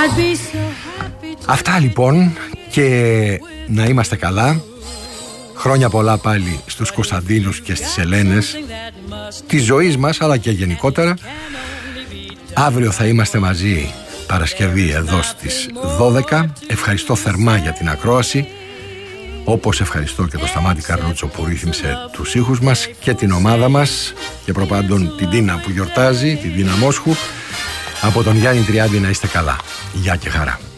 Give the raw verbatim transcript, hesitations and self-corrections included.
Αυτά λοιπόν, και να είμαστε καλά. Χρόνια πολλά πάλι στους Κωνσταντίνους και στις Ελένες της ζωής μας, αλλά και γενικότερα. Αύριο θα είμαστε μαζί Παρασκευή εδώ στις δώδεκα. Ευχαριστώ θερμά για την ακρόαση, όπως ευχαριστώ και τον Σταμάτη Καρλούτσο που ρύθμισε τους ήχους μας, και την ομάδα μας, και προπάντων την Τίνα που γιορτάζει, την Τίνα Μόσχου. Από τον Γιάννη Τριάντη να είστε καλά. Γεια και χαρά.